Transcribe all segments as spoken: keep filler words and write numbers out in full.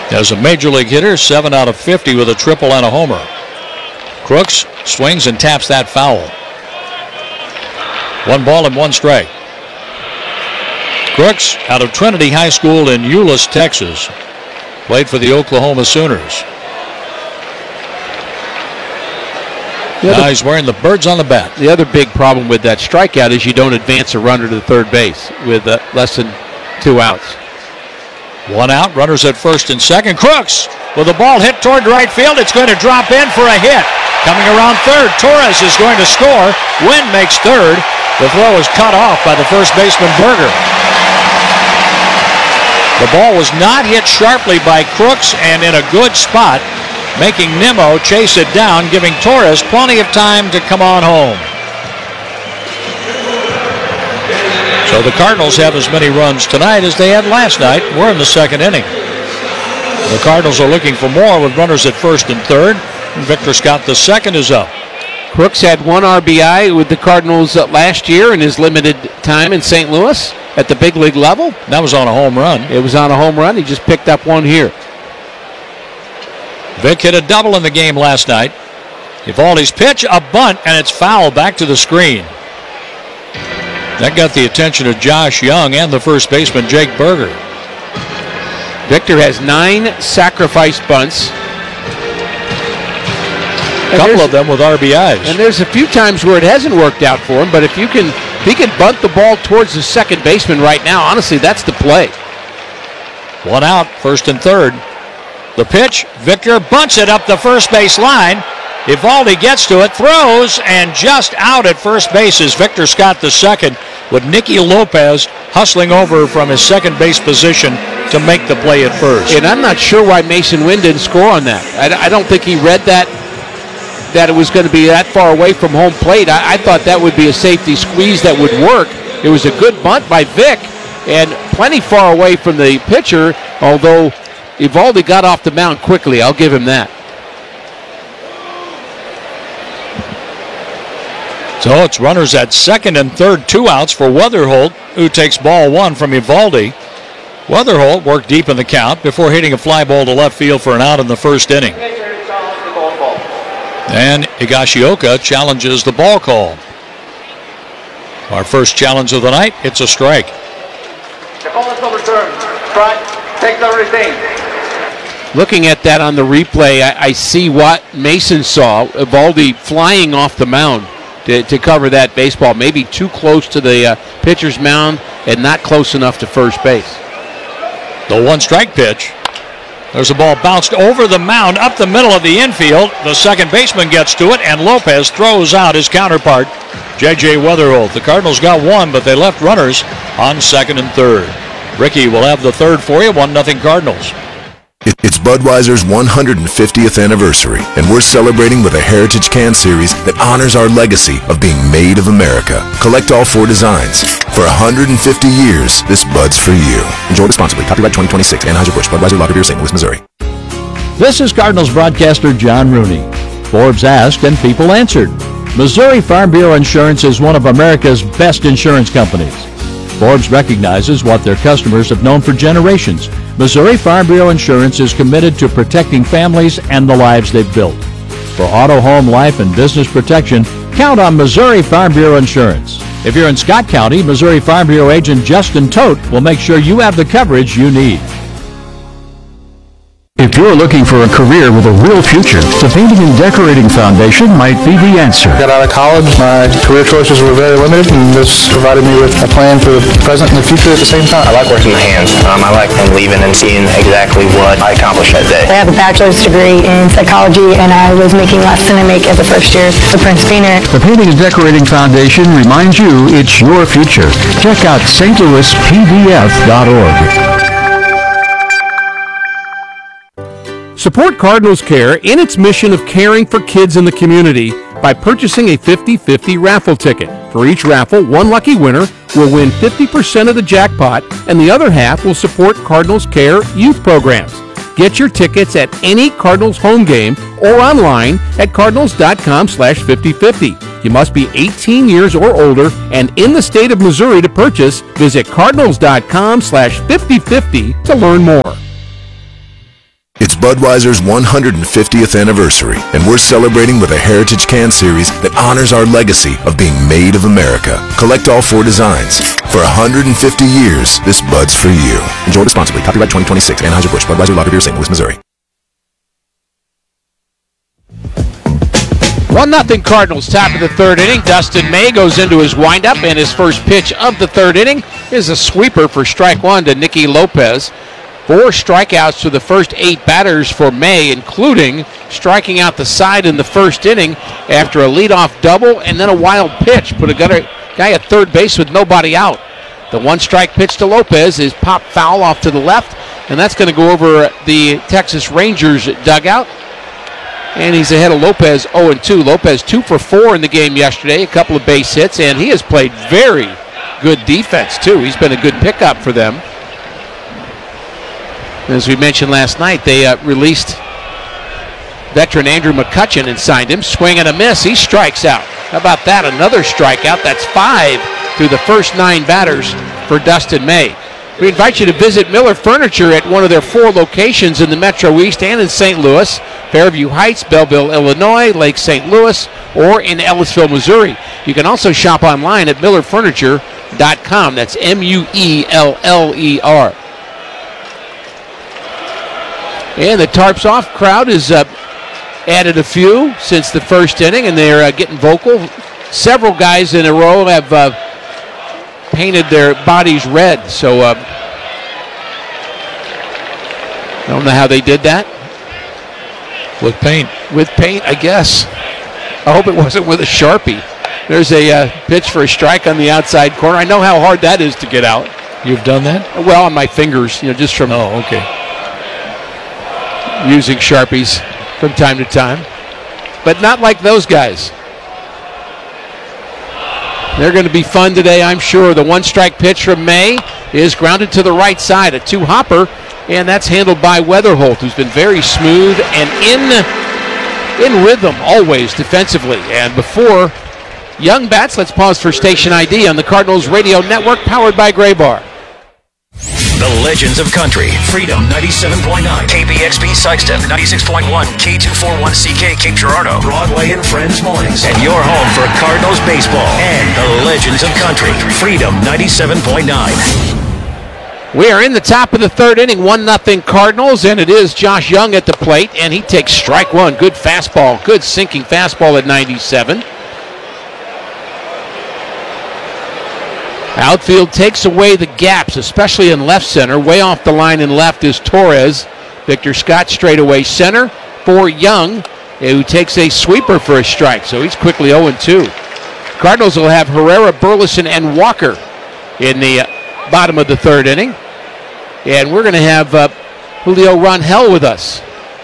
As a major league hitter, seven out of fifty with a triple and a homer. Crooks swings and taps that foul. One ball and one strike. Crooks out of Trinity High School in Euless, Texas. Played for the Oklahoma Sooners. Other, now he's wearing the birds on the bat. The other big problem with that strikeout is you don't advance a runner to the third base with uh, less than two outs. One out, runners at first and second. Crooks with the ball hit toward right field. It's going to drop in for a hit. Coming around third, Torres is going to score. Wynn makes third. The throw is cut off by the first baseman, Berger. The ball was not hit sharply by Crooks and in a good spot, making Nimmo chase it down, giving Torres plenty of time to come on home. So the Cardinals have as many runs tonight as they had last night. We're in the second inning. The Cardinals are looking for more with runners at first and third. And Victor Scott the second is up. Crooks had one R B I with the Cardinals last year in his limited time in Saint Louis at the big league level. That was on a home run. It was on a home run. He just picked up one here. Vic hit a double in the game last night. Evaldi's pitch, a bunt, and it's foul back to the screen. That got the attention of Josh Young and the first baseman, Jake Berger. Victor has nine sacrifice bunts. A couple of them with R B Is. And there's a few times where it hasn't worked out for him, but if you can, if he can bunt the ball towards the second baseman right now, honestly, that's the play. One out, first and third. The pitch, Victor bunts it up the first base line. Evaldi gets to it, throws, and just out at first base is Victor Scott the second, with Nicky Lopez hustling over from his second base position to make the play at first. And I'm not sure why Mason Wynn didn't score on that. I, I don't think he read that, that it was going to be that far away from home plate. I, I thought that would be a safety squeeze that would work. It was a good bunt by Vic, and plenty far away from the pitcher, although Evaldi got off the mound quickly. I'll give him that. So it's runners at second and third, two outs for Weatherholt, who takes ball one from Evaldi. Weatherholt worked deep in the count before hitting a fly ball to left field for an out in the first inning. And Higashioka challenges the ball call. Our first challenge of the night, it's a strike. The call is overturned. Strike. Take the everything. Looking at that on the replay, I, I see what Mason saw. Evaldi flying off the mound to, to cover that baseball. Maybe too close to the uh, pitcher's mound and not close enough to first base. The one strike pitch. There's a ball bounced over the mound up the middle of the infield. The second baseman gets to it, and Lopez throws out his counterpart, J J Weatherholt. The Cardinals got one, but they left runners on second and third. Ricky will have the third for you, one nothing Cardinals. It's Budweiser's one hundred fiftieth anniversary, and we're celebrating with a Heritage Can Series that honors our legacy of being made of America. Collect all four designs. For one hundred fifty years, this Bud's for you. Enjoy responsibly. Copyright twenty twenty-six, Anheuser-Busch, Budweiser Lager Beer, Saint Louis, Missouri. This is Cardinals broadcaster John Rooney. Forbes asked and people answered. Missouri Farm Bureau Insurance is one of America's best insurance companies. Forbes recognizes what their customers have known for generations. Missouri Farm Bureau Insurance is committed to protecting families and the lives they've built. For auto, home, life, and business protection, count on Missouri Farm Bureau Insurance. If you're in Scott County, Missouri Farm Bureau agent Justin Todt will make sure you have the coverage you need. If you're looking for a career with a real future, the Painting and Decorating Foundation might be the answer. Got out of college, my career choices were very limited, and this provided me with a plan for the present and the future at the same time. I like working my hands. Um, I like leaving and seeing exactly what I accomplished that day. I have a bachelor's degree in psychology, and I was making less than I make as a first year for Prince Painter. The Painting and Decorating Foundation reminds you it's your future. Check out S T Louis P D F dot org. Support Cardinals Care in its mission of caring for kids in the community by purchasing a fifty fifty raffle ticket. For each raffle, one lucky winner will win fifty percent of the jackpot, and the other half will support Cardinals Care youth programs. Get your tickets at any Cardinals home game or online at cardinals.com slash 5050. You must be eighteen years or older and in the state of Missouri to purchase. Visit cardinals.com slash 5050 to learn more. Budweiser's one hundred fiftieth anniversary, and we're celebrating with a Heritage Can Series that honors our legacy of being made of America. Collect all four designs. For one hundred fifty years, this Bud's for you. Enjoy responsibly. Copyright twenty twenty-six. Anheuser-Busch. Budweiser Lager Beer, Saint Louis, Missouri. one nothing Cardinals, top of the third inning. Dustin May goes into his windup, and his first pitch of the third inning is a sweeper for strike one to Nicky Lopez. Four strikeouts to the first eight batters for May, including striking out the side in the first inning after a leadoff double and then a wild pitch. Put a guy at third base with nobody out. The one-strike pitch to Lopez is popped foul off to the left, and that's going to go over the Texas Rangers dugout. And he's ahead of Lopez oh and two. Lopez two for four in the game yesterday, a couple of base hits, and he has played very good defense, too. He's been a good pickup for them. As we mentioned last night, they uh, released veteran Andrew McCutchen and signed him. Swing and a miss. He strikes out. How about that? Another strikeout. That's five through the first nine batters for Dustin May. We invite you to visit Miller Furniture at one of their four locations in the Metro East and in Saint Louis, Fairview Heights, Belleville, Illinois, Lake Saint Louis, or in Ellisville, Missouri. You can also shop online at miller furniture dot com. That's M U E L L E R. And the Tarps Off crowd has uh, added a few since the first inning, and they're uh, getting vocal. Several guys in a row have uh, painted their bodies red, so uh, I don't know how they did that. With paint. With paint, I guess. I hope it wasn't with a Sharpie. There's a uh, pitch for a strike on the outside corner. I know how hard that is to get out. You've done that? Well, on my fingers, you know, just from oh, okay. using Sharpies from time to time. But not like those guys. They're going to be fun today, I'm sure. The one-strike pitch from May is grounded to the right side, a two-hopper, and that's handled by Weatherholt, who's been very smooth and in in rhythm always defensively. And before Young Bats, let's pause for station I D on the Cardinals Radio Network, powered by Gray Bar. The Legends of Country, Freedom ninety-seven point nine, K B X B Sykeston ninety-six point one, K two forty-one C K Cape Girardeau, Broadway and Friends Mornings, and your home for Cardinals baseball and the Legends of Country, Freedom ninety-seven point nine. We are in the top of the third inning, one nothing Cardinals, and it is Josh Young at the plate, and he takes strike one. Good fastball, good sinking fastball at ninety-seven. Outfield takes away the gaps, especially in left center. Way off the line in left is Torres. Victor Scott straight away center for Young, who takes a sweeper for a strike, so he's quickly oh and two. Cardinals will have Herrera, Burleson, and Walker in the bottom of the third inning. And we're going to have uh, Julio Rangel with us.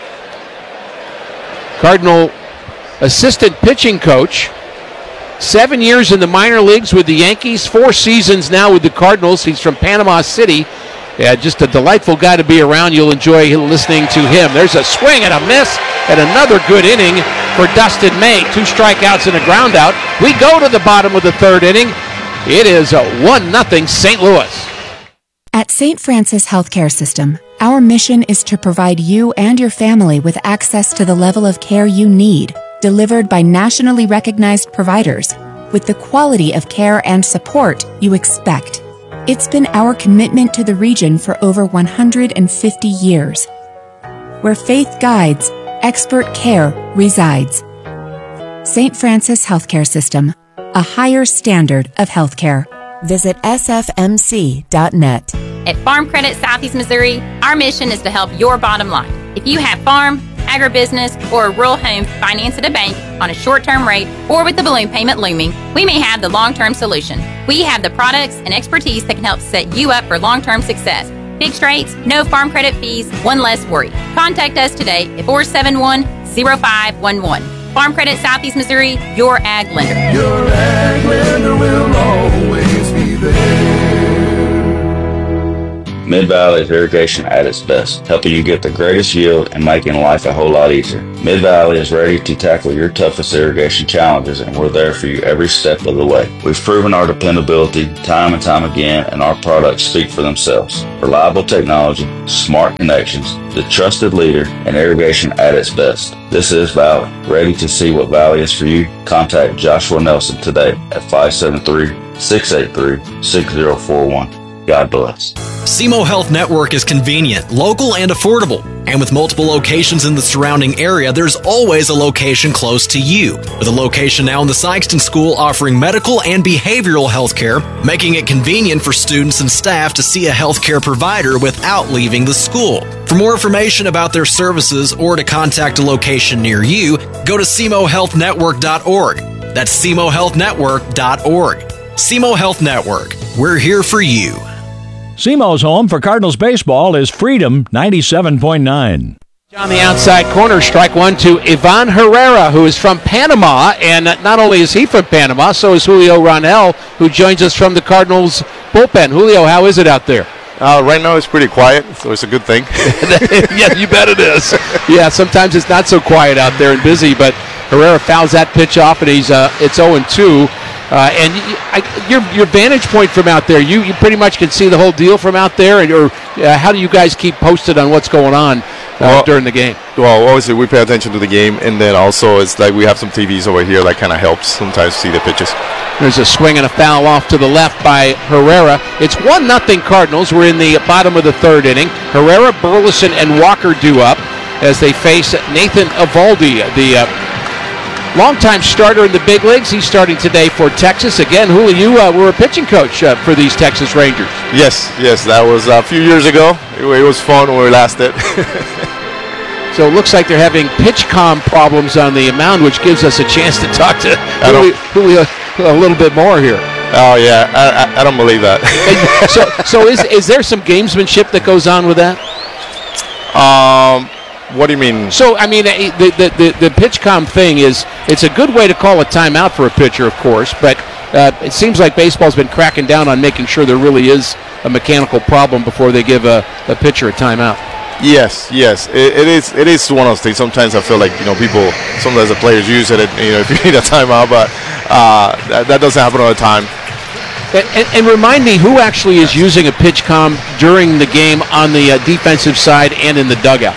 Cardinal assistant pitching coach. Seven years in the minor leagues with the Yankees, four seasons now with the Cardinals. He's from Panama City. Yeah, just a delightful guy to be around. You'll enjoy listening to him. There's a swing and a miss, and another good inning for Dustin May. Two strikeouts and a ground out. We go to the bottom of the third inning. It is a one nothing Saint Louis. At Saint Francis Healthcare System, our mission is to provide you and your family with access to the level of care you need, delivered by nationally recognized providers, with the quality of care and support you expect. It's been our commitment to the region for over one hundred fifty years. Where faith guides, expert care resides. Saint Francis Healthcare System, a higher standard of healthcare. Visit S F M C dot net. At Farm Credit Southeast Missouri, our mission is to help your bottom line. If you have farm, agribusiness, or a rural home financed at a bank on a short-term rate or with the balloon payment looming, we may have the long-term solution. We have the products and expertise that can help set you up for long-term success. Fixed rates, no farm credit fees, one less worry. Contact us today at four seven one, zero five one one. Farm Credit Southeast Missouri, your ag lender. Your ag lender will always be there. Mid-Valley is irrigation at its best, helping you get the greatest yield and making life a whole lot easier. Mid-Valley is ready to tackle your toughest irrigation challenges, and we're there for you every step of the way. We've proven our dependability time and time again, and our products speak for themselves. Reliable technology, smart connections, the trusted leader, and irrigation at its best. This is Valley. Ready to see what Valley is for you? Contact Joshua Nelson today at five seven three, six eight three, six zero four one. God bless. S E M O Health Network is convenient, local, and affordable. And with multiple locations in the surrounding area, there's always a location close to you. With a location now in the Sykeston School offering medical and behavioral health care, making it convenient for students and staff to see a healthcare provider without leaving the school. For more information about their services or to contact a location near you, go to S E M O health network dot org. That's S E M O health network dot org. S E M O Health Network. We're here for you. S E M O's home for Cardinals baseball is Freedom ninety-seven point nine. On the outside corner, strike one to Ivan Herrera, who is from Panama. And not only is he from Panama, so is Julio Ronell, who joins us from the Cardinals bullpen. Julio, how is it out there? Uh, right now it's pretty quiet, so it's a good thing. Yeah, you bet it is. Yeah, sometimes it's not so quiet out there and busy, but Herrera fouls that pitch off, and he's uh, it's oh and two. Uh, and you, I, your your vantage point from out there, you, you pretty much can see the whole deal from out there, and or uh, how do you guys keep posted on what's going on uh, well, during the game? Well, obviously we pay attention to the game, and then also it's like we have some T Vs over here that kind of helps sometimes see the pitches. There's a swing and a foul off to the left by Herrera. It's one nothing Cardinals. We're in the bottom of the third inning. Herrera, Burleson, and Walker due up as they face Nathan Eovaldi, the uh, longtime starter in the big leagues. He's starting today for Texas. Again, Julio, you uh, were a pitching coach uh, for these Texas Rangers. Yes, yes, that was a few years ago. It, it was fun when we lasted. So it looks like they're having pitch comm problems on the mound, which gives us a chance to talk to Julio, Julio a little bit more here. Oh, yeah, I, I, I don't believe that. so so is, is there some gamesmanship that goes on with that? Um... What do you mean? So, I mean, the, the, the, the PitchCom thing is, it's a good way to call a timeout for a pitcher, of course, but uh, it seems like baseball's been cracking down on making sure there really is a mechanical problem before they give a, a pitcher a timeout. Yes, yes, it, it is. It is one of those things. Sometimes I feel like, you know, people, sometimes the players use it, you know, if you need a timeout, but uh, that, that doesn't happen all the time. And, and, and remind me, who actually is using a PitchCom during the game on the uh, defensive side and in the dugout?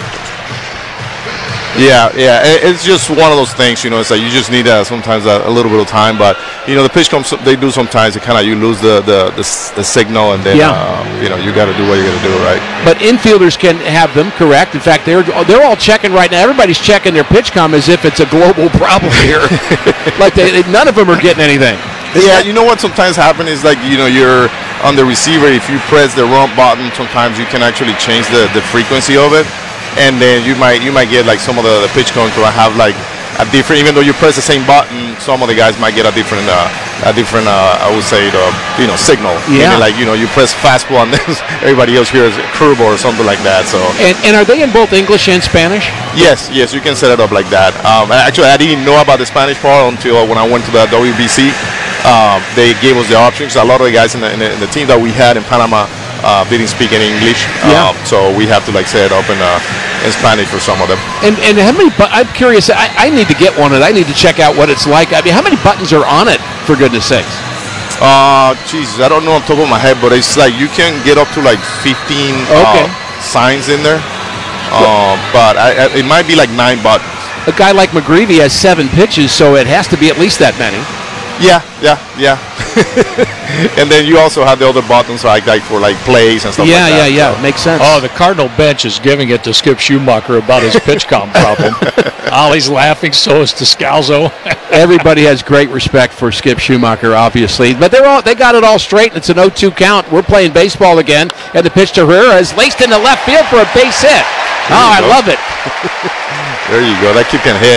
Yeah, yeah, it's just one of those things, you know. It's like you just need uh, sometimes a, a little bit of time, but you know the pitch comes. They do sometimes. It kind of you lose the the, the the signal, and then yeah. uh, you know you got to do what you got to do, right? But infielders can have them, correct? In fact, they're they're all checking right now. Everybody's checking their pitch com as if it's a global problem here. Like they, they, none of them are getting anything. Yeah, you know what sometimes happens is like you know you're on the receiver. If you press the wrong button, sometimes you can actually change the the frequency of it. And then you might you might get like some of the, the pitch cones will have like a different, even though you press the same button, some of the guys might get a different uh, a different uh, I would say the you know signal. Yeah. Meaning like you know you press fastball and then everybody else hears curveball or something like that. So. And, and are they in both English and Spanish? Yes, yes, you can set it up like that. Um, actually, I didn't know about the Spanish part until when I went to the W B C. Um, they gave us the options. A lot of the guys in the, in the, in the team that we had in Panama uh, didn't speak any English, yeah. um, so we have to like set it up in, uh, in Spanish for some of them. And and how many? Bu- I'm curious. I, I need to get one, and I need to check out what it's like. I mean, how many buttons are on it? For goodness sakes. Uh, Jesus, I don't know on top of my head, but it's like you can get up to like fifteen okay. uh, signs in there. Uh, but I, I, it might be like nine buttons. A guy like McGreevy has seven pitches, so it has to be at least that many. Yeah, yeah, yeah. And then you also have the other buttons like, like for like plays and stuff yeah, like that. Yeah, yeah, yeah. So. Makes sense. Oh, the Cardinal bench is giving it to Skip Schumacher about his pitch com problem. Ollie's laughing, so is Descalzo. Everybody has great respect for Skip Schumacher, obviously. But they're all they got it all straight. It's an oh two count. We're playing baseball again. And the pitch to Herrera is laced into left field for a base hit. There oh, I go. love it. There you go. That kid can hit.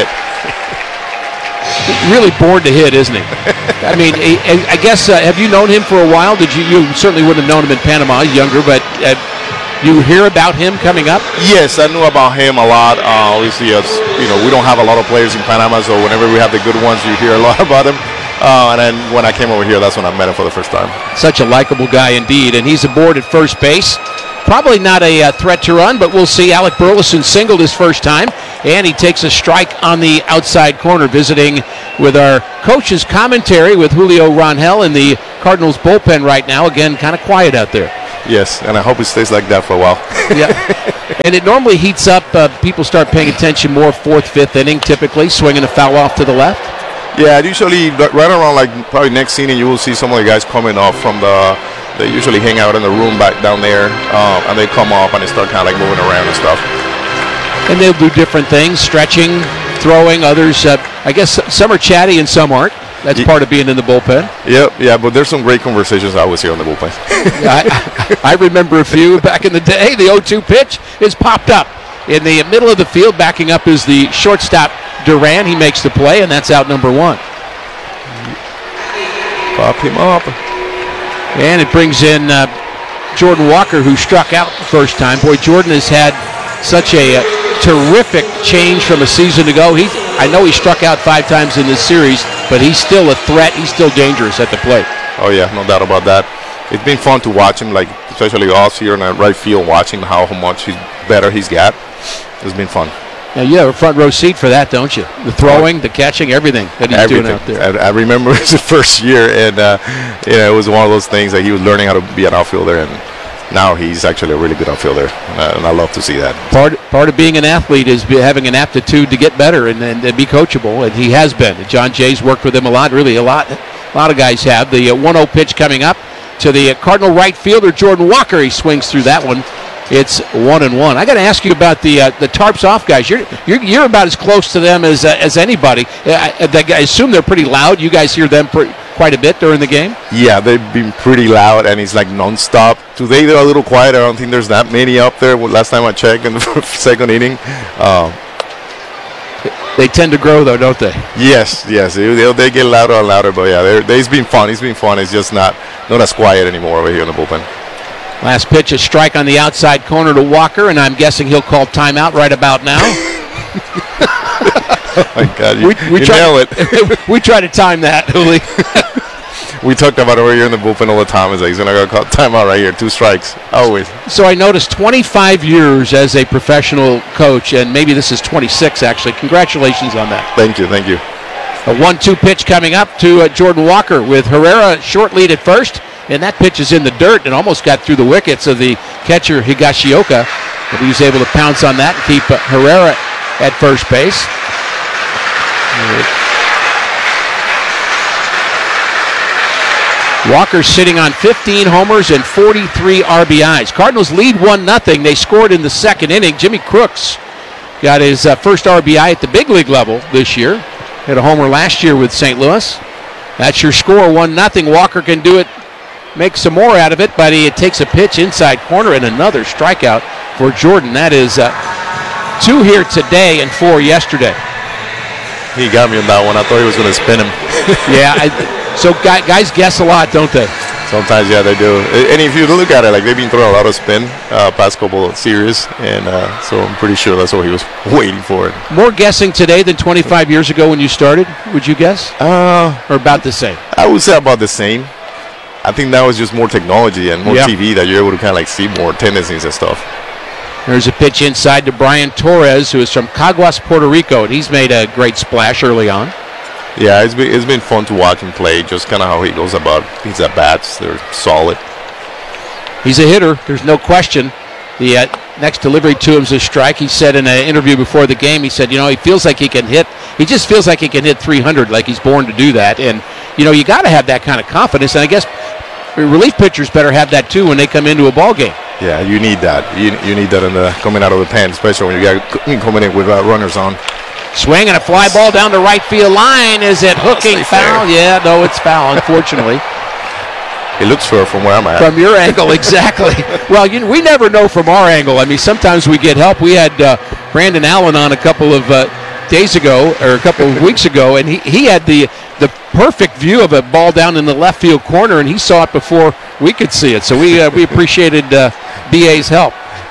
Really born to hit, isn't he? I mean, I, I guess, uh, have you known him for a while? Did you? You certainly wouldn't have known him in Panama, younger, but uh, you hear about him coming up? Yes, I knew about him a lot. Uh, obviously, uh, you know, we don't have a lot of players in Panama, so whenever we have the good ones, you hear a lot about him. Uh, and then when I came over here, that's when I met him for the first time. Such a likable guy indeed, and he's aboard at first base. Probably not a uh, threat to run, but we'll see. Alec Burleson singled his first time, and he takes a strike on the outside corner, visiting with our coach's commentary with Julio Rangel in the Cardinals bullpen right now. Again, kind of quiet out there. Yes, and I hope it stays like that for a while. Yeah, and it normally heats up. Uh, people start paying attention more fourth, fifth inning, typically, swinging a foul off to the left. Yeah, usually right around like probably next inning, you will see some of the guys coming off from the. They usually hang out in the room back down there, um, and they come up and they start kind of like moving around and stuff. And they'll do different things, stretching, throwing. Others, uh, I guess, some are chatty and some aren't. That's part of being in the bullpen. Yep, yeah, but there's some great conversations I always hear on the bullpen. I, I remember a few back in the day. The oh two pitch is popped up in the middle of the field. Backing up is the shortstop, Duran. He makes the play, and that's out number one. Pop him up. And it brings in uh, Jordan Walker, who struck out the first time. Boy, Jordan has had such a uh, terrific change from a season ago. He, I know he struck out five times in this series, but he's still a threat. He's still dangerous at the plate. Oh, yeah, no doubt about that. It's been fun to watch him, like especially us here in the right field, watching how much he's better he's got. It's been fun. Now, you have a front row seat for that, don't you? The throwing, the catching, everything that he's everything. doing out there. I, I remember it was his first year, and uh, you know, it was one of those things that he was learning how to be an outfielder, and now he's actually a really good outfielder, uh, and I love to see that. Part part of being an athlete is be having an aptitude to get better and, and, and be coachable, and he has been. John Jay's worked with him a lot, really a lot. A lot of guys have. The uh, one oh pitch coming up to the uh, Cardinal right fielder, Jordan Walker. He swings through that one. It's one and one. I got to ask you about the uh, the tarps off guys. You're, you're you're about as close to them as uh, as anybody. I, I assume they're pretty loud. You guys hear them pretty, quite a bit during the game. Yeah, they've been pretty loud, and it's like nonstop. Today they're a little quiet. I don't think there's that many up there. Last time I checked in the second inning. Um, they tend to grow though, don't they? Yes, yes. They, they, they get louder and louder. But yeah, they, it's been fun. It's been fun. It's just not not as quiet anymore over here in the bullpen. Last pitch, a strike on the outside corner to Walker, and I'm guessing he'll call timeout right about now. Oh my God, you, we, we you try, nail it. We try to time that, Uli. We talked about it over here in the bullpen all the time. It's like, he's going to call timeout right here, two strikes, always. So I noticed twenty-five years as a professional coach, and maybe this is twenty-six, actually. Congratulations on that. Thank you, thank you. A one two pitch coming up to uh, Jordan Walker with Herrera short lead at first. And that pitch is in the dirt and almost got through the wickets of the catcher Higashioka. But he was able to pounce on that and keep uh, Herrera at first base. Walker sitting on fifteen homers and forty-three R B Is. Cardinals lead one nothing. They scored in the second inning. Jimmy Crooks got his uh, first R B I at the big league level this year. Hit a homer last year with Saint Louis. That's your score, one nothing. Walker can do it. Make some more out of it, but he takes a pitch inside corner and another strikeout for Jordan. That is uh, two here today and four yesterday. He got me on that one. I thought he was going to spin him. Yeah, I, so guys guess a lot, don't they? Sometimes, yeah, they do. And if you look at it, like they've been throwing a lot of spin uh, past couple of series, and uh, so I'm pretty sure that's what he was waiting for. More guessing today than twenty-five years ago when you started, would you guess? Uh, or about the same? I would say about the same. I think that was just more technology and more yep. T V that you're able to kind of like see more tendencies and stuff. There's a pitch inside to Brian Torres, who is from Caguas, Puerto Rico, and he's made a great splash early on. Yeah, it's been, it's been fun to watch him play, just kind of how he goes about his at-bats. They're solid. He's a hitter, there's no question. The uh, next delivery to him is a strike. He said in an interview before the game, he said, you know, he feels like he can hit, he just feels like he can hit three hundred, like he's born to do that. And, you know, you got to have that kind of confidence, and I guess relief pitchers better have that too when they come into a ball game. Yeah, you need that. You, you need that in the coming out of the pen, especially when you got coming in with uh, runners on. Swing and a fly ball down the right field line. Is it hooking foul? Yeah, no, it's foul, unfortunately. It looks fair from where I'm at. From your angle, exactly. Well, you, we never know from our angle. I mean, sometimes we get help. We had uh, Brandon Allen on a couple of uh, days ago, or a couple of weeks ago, and he, he had the the perfect view of a ball down in the left field corner, and he saw it before we could see it. So we uh, we appreciated uh, B A's help.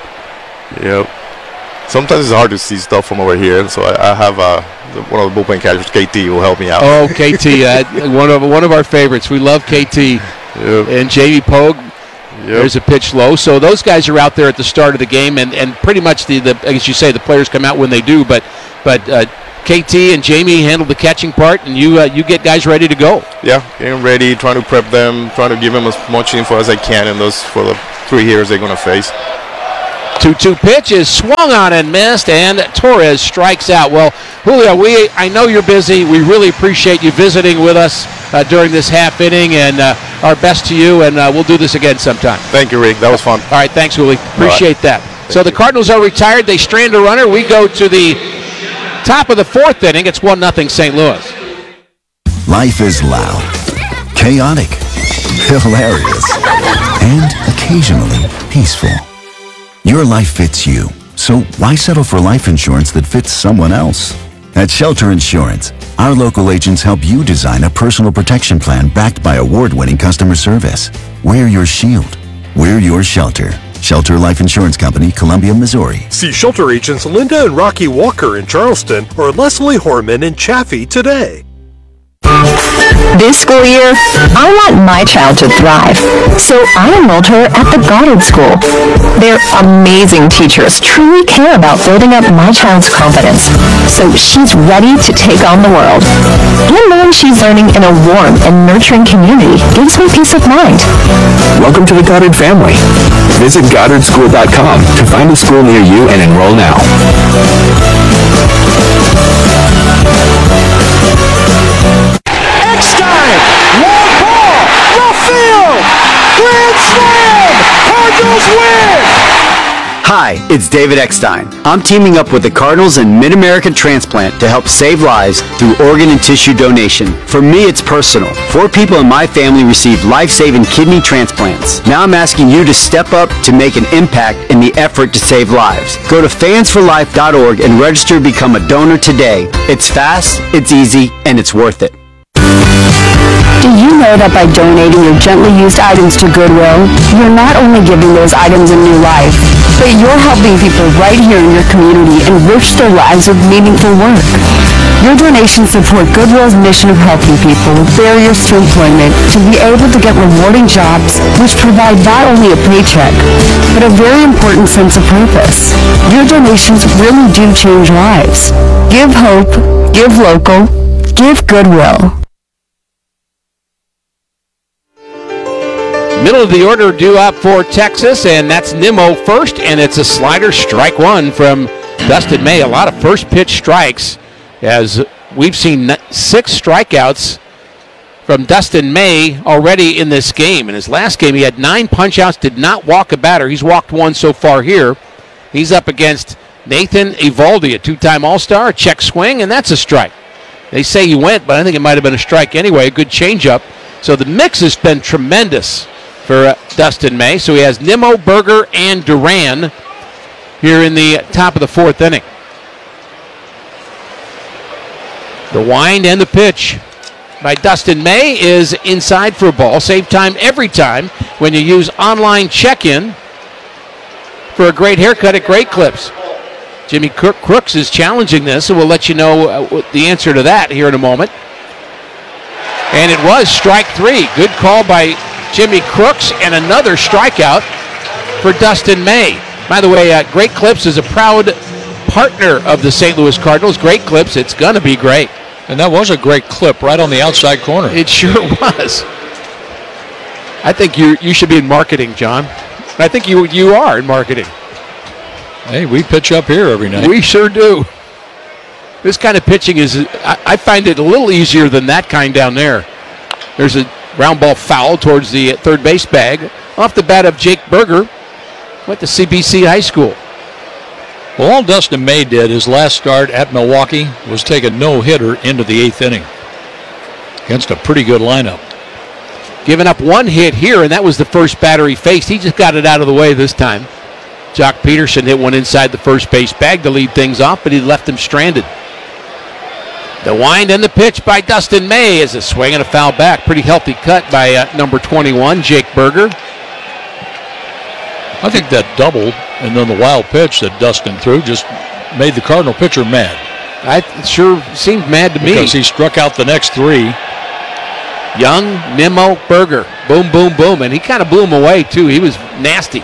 Yep. Sometimes it's hard to see stuff from over here, so I, I have uh, one of the bullpen catchers, K T, who will help me out. Oh, K T, uh, one of one of our favorites. We love K T. Yep. And Jamie Pogue, There's a pitch low. So those guys are out there at the start of the game, and, and pretty much the, the as you say, the players come out when they do. But but uh, K T and Jamie handle the catching part, and you uh, you get guys ready to go. Yeah, getting ready, trying to prep them, trying to give them as much info as I can in those for the three hitters they're going to face. two two pitch is swung on and missed, and Torres strikes out. Well, Julio, we I know you're busy. We really appreciate you visiting with us uh, during this half inning, and uh, our best to you, and uh, we'll do this again sometime. Thank you, Rick. That was fun. All right, thanks, Julio. Appreciate right. that. Thank so you. The Cardinals are retired. They strand a runner. We go to the top of the fourth inning. It's one nothing Saint Louis. Life is loud, chaotic, hilarious, and occasionally peaceful. Your life fits you, so why settle for life insurance that fits someone else? At Shelter Insurance, our local agents help you design a personal protection plan backed by award-winning customer service. We're your shield. We're your shelter. Shelter Life Insurance Company, Columbia, Missouri. See Shelter agents Linda and Rocky Walker in Charleston or Leslie Horman in Chaffee today. This school year, I want my child to thrive, so I enrolled her at the Goddard School. Their amazing teachers truly care about building up my child's confidence, so she's ready to take on the world. And knowing she's learning in a warm and nurturing community gives me peace of mind. Welcome to the Goddard family. Visit Goddard School dot com to find a school near you and enroll now. Eckstein, long ball, left field, grand slam, Cardinals win! Hi, it's David Eckstein. I'm teaming up with the Cardinals and Mid-American Transplant to help save lives through organ and tissue donation. For me, it's personal. Four people in my family received life-saving kidney transplants. Now I'm asking you to step up to make an impact in the effort to save lives. Go to fans for life dot org and register to become a donor today. It's fast, it's easy, and it's worth it. Do you know that by donating your gently used items to Goodwill, you're not only giving those items a new life, but you're helping people right here in your community enrich their lives with meaningful work. Your donations support Goodwill's mission of helping people with barriers to employment to be able to get rewarding jobs which provide not only a paycheck, but a very important sense of purpose. Your donations really do change lives. Give hope, give local, give Goodwill. Middle of the order due up for Texas, and that's Nimmo first, and it's a slider, strike one from Dustin May. A lot of first pitch strikes, as we've seen six strikeouts from Dustin May already in this game. In his last game, he had nine punch-outs, did not walk a batter. He's walked one so far here. He's up against Nathan Eovaldi, a two-time All-Star, a check swing, and that's a strike. They say he went, but I think it might have been a strike anyway, a good changeup. So the mix has been tremendous for uh, Dustin May. So he has Nimmo, Berger, and Duran here in the top of the fourth inning. The wind and the pitch by Dustin May is inside for a ball. Save time every time when you use online check-in for a great haircut at Great Clips. Jimmy Crooks is challenging this, and we'll let you know uh, the answer to that here in a moment. And it was strike three. Good call by Jimmy Crooks, and another strikeout for Dustin May. By the way, uh, Great Clips is a proud partner of the Saint Louis Cardinals. Great Clips, it's going to be great. And that was a great clip right on the outside corner. It sure was. I think you you should be in marketing, John. I think you you are in marketing. Hey, we pitch up here every night. We sure do. This kind of pitching is, I, I find it a little easier than that kind down there. There's a ground ball foul towards the third base bag. Off the bat of Jake Berger. Went to C B C High School. Well, all Dustin May did his last start at Milwaukee was take a no-hitter into the eighth inning against a pretty good lineup. Giving up one hit here, and that was the first batter he faced. He just got it out of the way this time. Jock Peterson hit one inside the first base bag to lead things off, but he left him stranded. The wind and the pitch by Dustin May is a swing and a foul back. Pretty healthy cut by uh, number twenty-one, Jake Berger. I think that double and then the wild pitch that Dustin threw just made the Cardinal pitcher mad. I it sure seemed mad to me. Because he struck out the next three. Young Nemo Berger. Boom, boom, boom. And he kind of blew him away, too. He was nasty.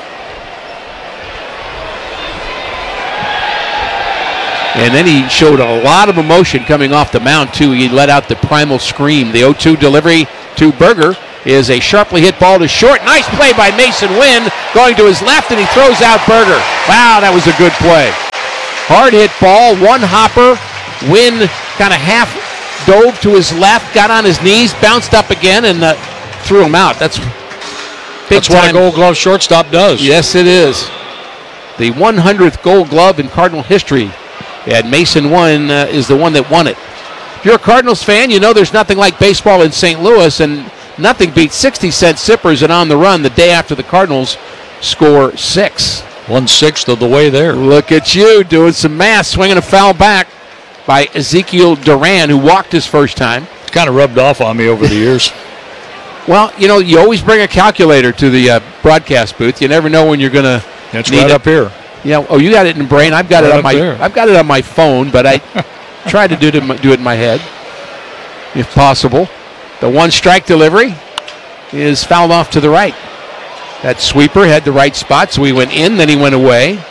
And then he showed a lot of emotion coming off the mound, too. He let out the primal scream. The oh two delivery to Berger is a sharply hit ball to short. Nice play by Mason Wynn going to his left, and he throws out Berger. Wow, that was a good play. Hard hit ball, one hopper. Wynn kind of half dove to his left, got on his knees, bounced up again, and uh, threw him out. That's big That's what a Gold Glove shortstop does. Yes, it is. The one hundredth Gold Glove in Cardinal history. And Mason Wynn uh, is the one that won it. If you're a Cardinals fan, you know there's nothing like baseball in Saint Louis, and nothing beats sixty cent sippers and on the run the day after the Cardinals score six. One-sixth of the way there. Look at you doing some math, swinging a foul back by Ezekiel Duran, who walked his first time. It's kind of rubbed off on me over the years. Well, you know, you always bring a calculator to the uh, broadcast booth. You never know when you're going to It's need right it. up here. Yeah. Oh, you got it in brain. I've got Right it on up my. there. I've got it on my phone, but I try to do it, in my, do it in my head, if possible. The one strike delivery is fouled off to the right. That sweeper had the right spot, so he went in, then he went away.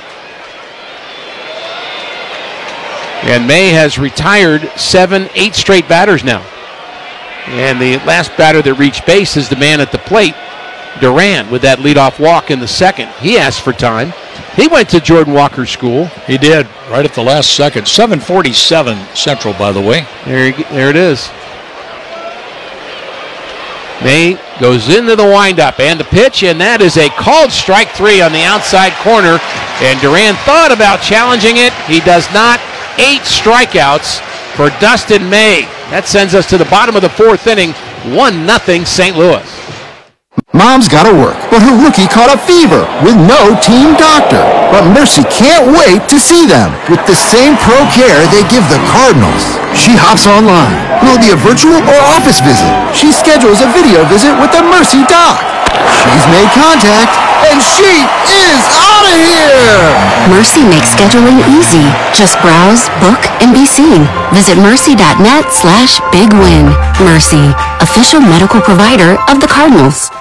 And May has retired seven, eight straight batters now. And the last batter that reached base is the man at the plate, Duran, with that leadoff walk in the second. He asked for time. He went to Jordan Walker School. He did, right at the last second. seven forty-seven Central, by the way. There, there it is. May goes into the windup and the pitch, and that is a called strike three on the outside corner. And Duran thought about challenging it. He does not. Eight strikeouts for Dustin May. That sends us to the bottom of the fourth inning. one nothing Saint Louis. Mom's gotta work, but her rookie caught a fever with no team doctor. But Mercy can't wait to see them with the same pro care they give the Cardinals. She hops online. Will it be a virtual or office visit? She schedules a video visit with the Mercy doc. She's made contact, and she is out of here! Mercy makes scheduling easy. Just browse, book, and be seen. Visit mercy.net slash big win. Mercy, official medical provider of the Cardinals.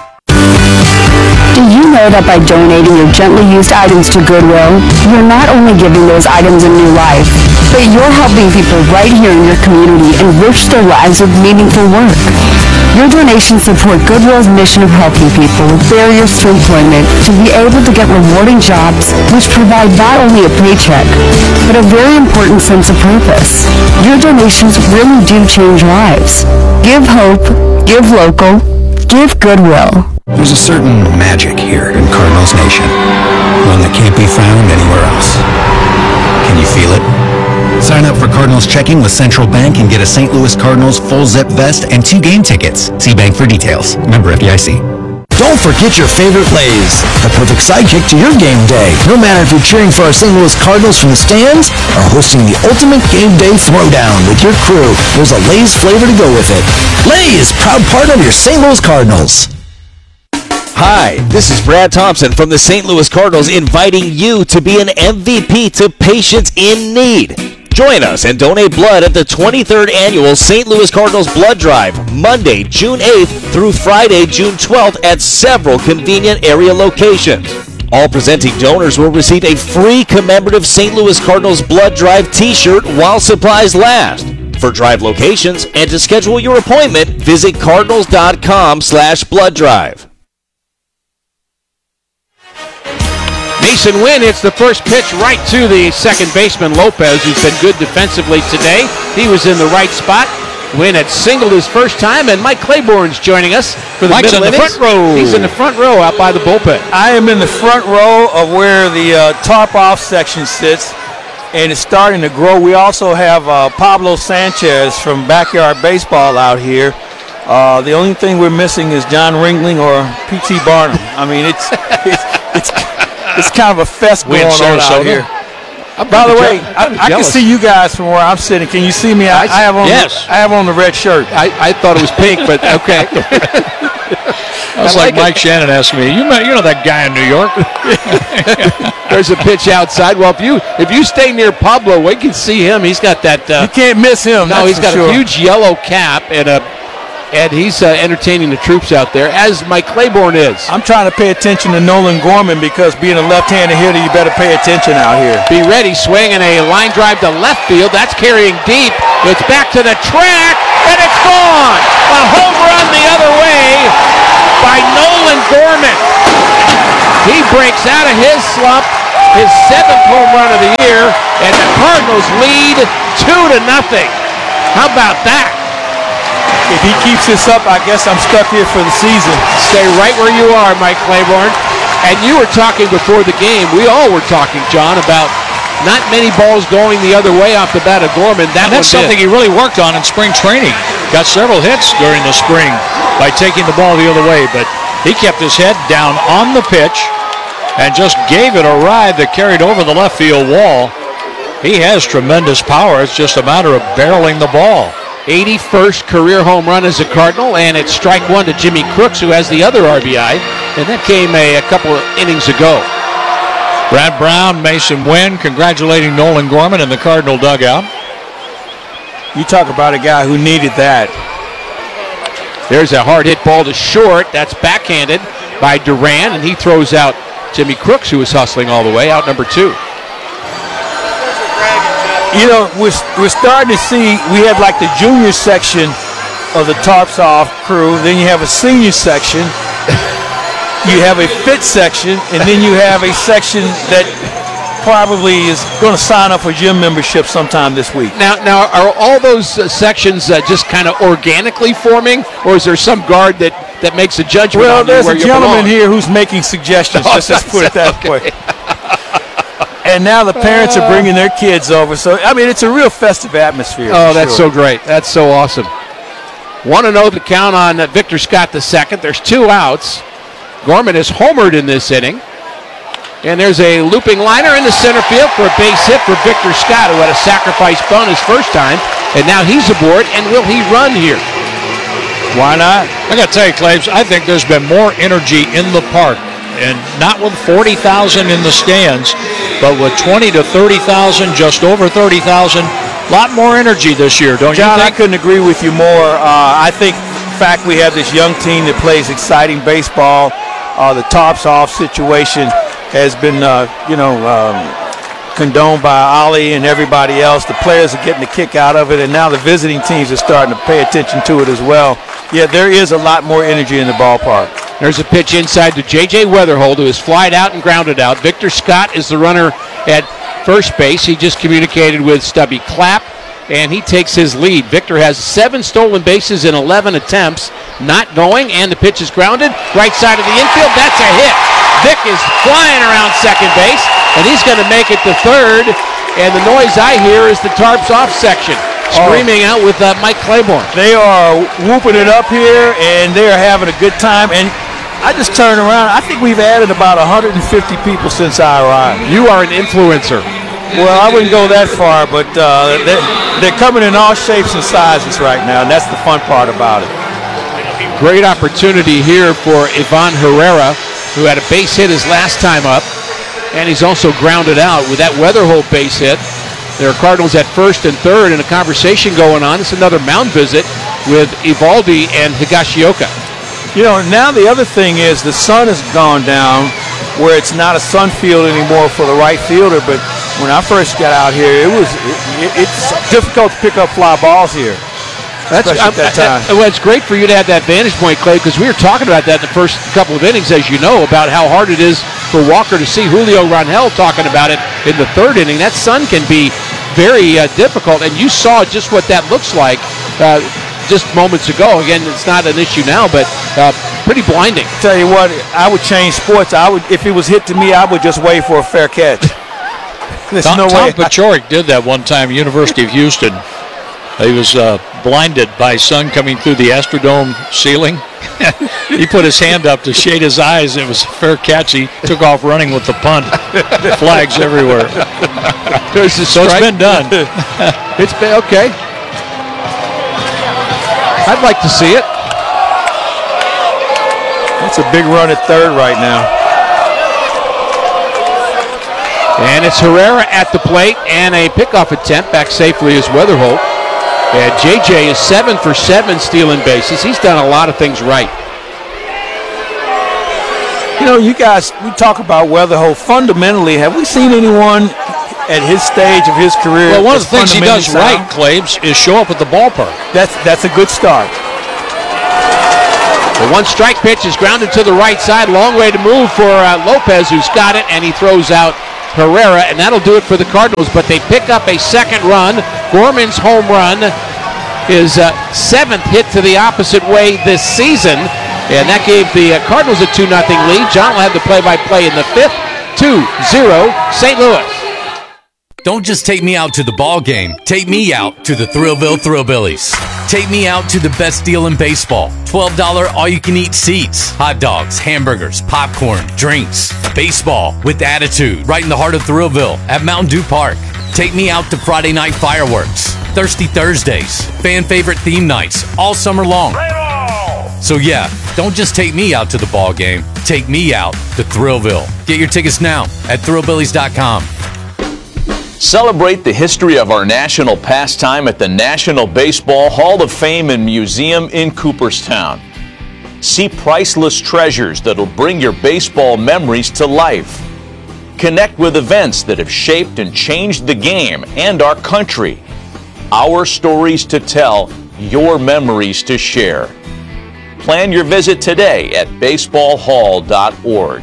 Do you know that by donating your gently used items to Goodwill, you're not only giving those items a new life, but you're helping people right here in your community enrich their lives with meaningful work? Your donations support Goodwill's mission of helping people with barriers to employment to be able to get rewarding jobs which provide not only a paycheck, but a very important sense of purpose. Your donations really do change lives. Give hope, give local, give Goodwill. There's a certain magic here in Cardinals Nation, one that can't be found anywhere else. Can you feel it? Sign up for Cardinals Checking with Central Bank and get a Saint Louis Cardinals full zip vest and two game tickets. See bank for details. Member F D I C. Don't forget your favorite Lay's, the perfect sidekick to your game day. No matter if you're cheering for our Saint Louis Cardinals from the stands or hosting the ultimate game day throwdown with your crew, there's a Lay's flavor to go with it. Lay's, proud partner of your Saint Louis Cardinals. Hi, this is Brad Thompson from the Saint Louis Cardinals inviting you to be an M V P to patients in need. Join us and donate blood at the twenty-third Annual Saint Louis Cardinals Blood Drive, Monday, June eighth through Friday, June twelfth at several convenient area locations. All presenting donors will receive a free commemorative Saint Louis Cardinals Blood Drive t-shirt while supplies last. For drive locations and to schedule your appointment, visit cardinals.com slash blood drive. Mason Wynn hits the first pitch right to the second baseman, Lopez, who's been good defensively today. He was in the right spot. Wynn had singled his first time, and Mike Claiborne's joining us for the Mike's middle in the innings. front row. He's in the front row out by the bullpen. I am in the front row of where the uh, top-off section sits, and it's starting to grow. We also have uh, Pablo Sanchez from Backyard Baseball out here. Uh, the only thing we're missing is John Ringling or P T Barnum. I mean, it's it's it's, it's kind of a fest going on out here. By the way, I, I can see you guys from where I'm sitting. Can you see me? I, I have on. Yes. The, I have on the red shirt. I, I thought it was pink, but okay. That's like, like Mike Shannon asking me, you know, you know that guy in New York? There's a pitch outside. Well, if you if you stay near Pablo, we can see him. He's got that. Uh, you can't miss him. No, he's got sure. a huge yellow cap and a And he's uh, entertaining the troops out there, as Mike Claiborne is. I'm trying to pay attention to Nolan Gorman because being a left-handed hitter, you better pay attention out here. Be ready, swinging a line drive to left field. That's carrying deep. It's back to the track, and it's gone. A home run the other way by Nolan Gorman. He breaks out of his slump, his seventh home run of the year, and the Cardinals lead two to nothing. How about that? If he keeps this up, I guess I'm stuck here for the season. Stay right where you are, Mike Claiborne. And you were talking before the game, we all were talking, John, about not many balls going the other way off the bat of Gorman. That and that's one something did. he really worked on in spring training. Got several hits during the spring by taking the ball the other way, but he kept his head down on the pitch and just gave it a ride that carried over the left field wall. He has tremendous power. It's just a matter of barreling the ball. eighty-first career home run as a Cardinal, and it's strike one to Jimmy Crooks, who has the other R B I, and that came a, a couple of innings ago. Brad Brown, Mason Wynn, congratulating Nolan Gorman in the Cardinal dugout. You talk about a guy who needed that. There's a hard hit ball to short. That's backhanded by Duran, and he throws out Jimmy Crooks, who was hustling all the way, out number two. You know, we're, we're starting to see, we have like the junior section of the Tarps Off crew, then you have a senior section, you have a fit section, and then you have a section that probably is going to sign up for gym membership sometime this week. Now, now are all those uh, sections uh, just kind of organically forming, or is there some guard that, that makes a judgment well, on you where there's a you gentleman belong? here who's making suggestions, Oh, let's just put it that okay. way. And now the parents are bringing their kids over. So, I mean, it's a real festive atmosphere. Oh, that's sure. so great. That's so awesome. Want to know the count on uh, Victor Scott the second. There's two outs. Gorman is homered in this inning. And there's a looping liner in the center field for a base hit for Victor Scott, who had a sacrifice bunt his first time. And now he's aboard, and will he run here? Why not? I got to tell you, Claves, I think there's been more energy in the park. And not with forty thousand in the stands, but with twenty to thirty thousand, just over thirty thousand. A lot more energy this year, don't John, you I think? couldn't agree with you more. Uh, I think the fact we have this young team that plays exciting baseball, uh, the tops off situation has been, uh, you know, um, condoned by Ollie and everybody else. The players are getting a kick out of it, and now the visiting teams are starting to pay attention to it as well. Yeah, there is a lot more energy in the ballpark. There's a pitch inside to J J Weatherhold, who is flied out and grounded out. Victor Scott is the runner at first base. He just communicated with Stubby Clapp, and he takes his lead. Victor has seven stolen bases in eleven attempts, not going, and the pitch is grounded. Right side of the infield, that's a hit. Vic is flying around second base, and he's going to make it to third, and the noise I hear is the Tarps Off section screaming out with uh, Mike Claiborne. They are whooping it up here, and they are having a good time. And I just turned around. I think we've added about one hundred fifty people since I arrived. You are an influencer. Well, I wouldn't go that far, but uh, they're, they're coming in all shapes and sizes right now, and that's the fun part about it. Great opportunity here for Ivan Herrera, who had a base hit his last time up, and he's also grounded out with that Weatherhold base hit. There are Cardinals at first and third, and a conversation going on. It's another mound visit with Evaldi and Higashioka. You know, now the other thing is the sun has gone down where it's not a sun field anymore for the right fielder, but when I first got out here, it was it, it's difficult to pick up fly balls here. That's at that time. I, I, well, it's great for you to have that vantage point, Clay, because we were talking about that in the first couple of innings, as you know, about how hard it is for Walker to see. Julio Rangel talking about it in the third inning. That sun can be very uh, difficult, and you saw just what that looks like uh, just moments ago. Again, it's not an issue now, but uh, pretty blinding. Tell you what, I would change sports. I would, if it was hit to me, I would just wait for a fair catch. There's Tom, no Tom way. Paciorek did that one time, University of Houston. He was uh, blinded by sun coming through the Astrodome ceiling. He put his hand up to shade his eyes. It was a fair catch. He took off running with the punt. Flags everywhere. There's a so it's strike. been done. It's been okay. I'd like to see it. That's a big run at third right now. And it's Herrera at the plate, and a pickoff attempt back safely is Weatherholt. And J J is seven for seven stealing bases. He's done a lot of things right. You know, you guys, we talk about Weatherholt. Fundamentally, have we seen anyone at his stage of his career? Well, one of the things he does sound? right, Claves, is show up at the ballpark. That's that's a good start. The one strike pitch is grounded to the right side. Long way to move for uh, Lopez, who's got it, and he throws out Herrera, and that'll do it for the Cardinals. But they pick up a second run. Gorman's home run, his uh, seventh hit to the opposite way this season, and that gave the uh, Cardinals a two nothing lead. John will have the play-by-play in the fifth. two zero Saint Louis. Don't just take me out to the ball game. Take me out to the Thrillville Thrillbillies. Take me out to the best deal in baseball. twelve dollars all-you-can-eat seats. Hot dogs, hamburgers, popcorn, drinks. Baseball with attitude. Right in the heart of Thrillville at Mountain Dew Park. Take me out to Friday night fireworks. Thirsty Thursdays. Fan favorite theme nights all summer long. So yeah, don't just take me out to the ball game. Take me out to Thrillville. Get your tickets now at thrillbillies dot com. Celebrate the history of our national pastime at the National Baseball Hall of Fame and Museum in Cooperstown. See priceless treasures that'll bring your baseball memories to life. Connect with events that have shaped and changed the game and our country. Our stories to tell, your memories to share. Plan your visit today at baseball hall dot org.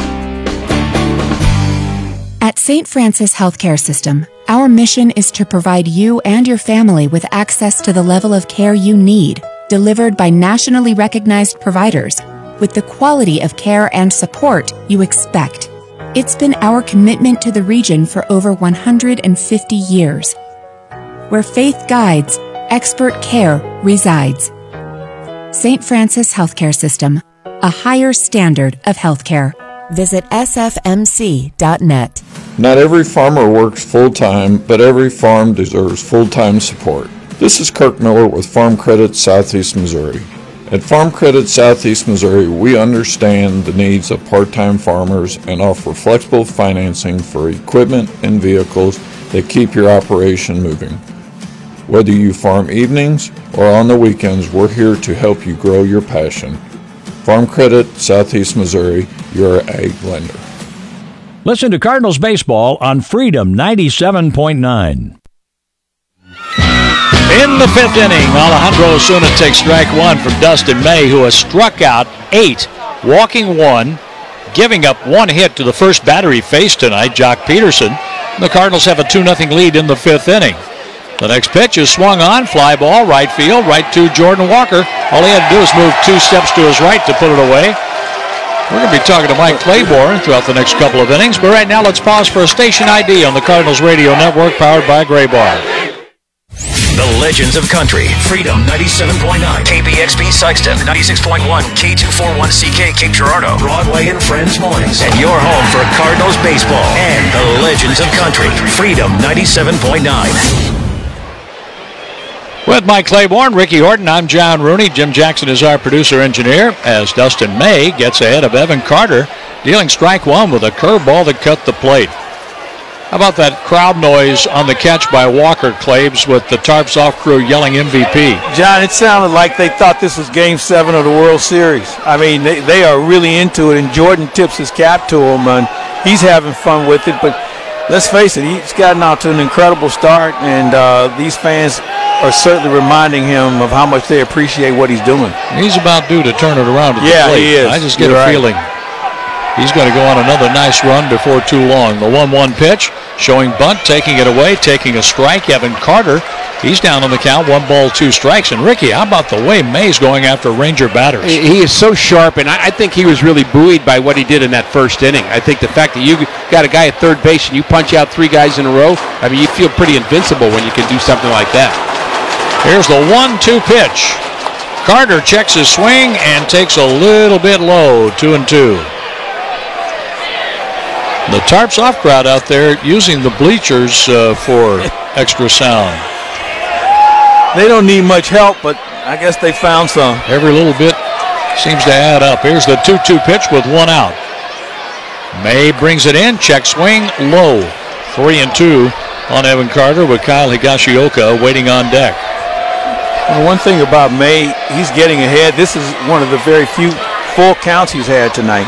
At Saint Francis Healthcare System, our mission is to provide you and your family with access to the level of care you need, delivered by nationally recognized providers, with the quality of care and support you expect. It's been our commitment to the region for over one hundred fifty years. Where faith guides, expert care resides. Saint Francis Healthcare System, a higher standard of healthcare. Visit s f m c dot net. Not every farmer works full-time, but every farm deserves full-time support. This is Kirk Miller with Farm Credit Southeast Missouri. At Farm Credit Southeast Missouri, we understand the needs of part-time farmers and offer flexible financing for equipment and vehicles that keep your operation moving. Whether you farm evenings or on the weekends, we're here to help you grow your passion. Farm Credit Southeast Missouri, your ag lender. Listen to Cardinals baseball on Freedom ninety-seven point nine. In the fifth inning, Alejandro Osuna takes strike one from Dustin May, who has struck out eight, walking one, giving up one hit to the first batter he faced tonight, Jock Peterson. The Cardinals have a two nothing lead in the fifth inning. The next pitch is swung on, fly ball, right field, right to Jordan Walker. All he had to do was move two steps to his right to put it away. We're going to be talking to Mike Claiborne throughout the next couple of innings, but right now let's pause for a station I D on the Cardinals Radio Network powered by Gray Bar. The Legends of Country, Freedom ninety-seven point nine, K B X B Sykeston, ninety-six point one, K two forty-one C K Cape Girardeau, Broadway and Friends Mornings, and your home for Cardinals baseball and the Legends of Country, Freedom ninety-seven point nine. With Mike Claiborne, Ricky Horton, I'm John Rooney. Jim Jackson is our producer-engineer as Dustin May gets ahead of Evan Carter, dealing strike one with a curveball that cut the plate. How about that crowd noise on the catch by Walker, Claves, with the Tarps Off crew yelling M V P? John, it sounded like they thought this was Game seven of the World Series. I mean, they, they are really into it, and Jordan tips his cap to him, and he's having fun with it. But let's face it, he's gotten out to an incredible start, and uh, these fans are certainly reminding him of how much they appreciate what he's doing. He's about due to turn it around at yeah, the plate. he is. I just get You're a right. feeling he's going to go on another nice run before too long. The one one pitch, showing bunt, taking it away, taking a strike. Evan Carter, he's down on the count, one ball, two strikes. And Ricky, how about the way May's going after Ranger batters? He is so sharp, and I think he was really buoyed by what he did in that first inning. I think the fact that you got a guy at third base and you punch out three guys in a row, I mean, you feel pretty invincible when you can do something like that. Here's the one two pitch. Carter checks his swing and takes a little bit low, two and two. The Tarps Off crowd out there using the bleachers uh, for extra sound. They don't need much help, but I guess they found some. Every little bit seems to add up. Here's the two two pitch with one out. May brings it in, check swing, low. Three and two on Evan Carter with Kyle Higashioka waiting on deck. And one thing about May, he's getting ahead. This is one of the very few full counts he's had tonight.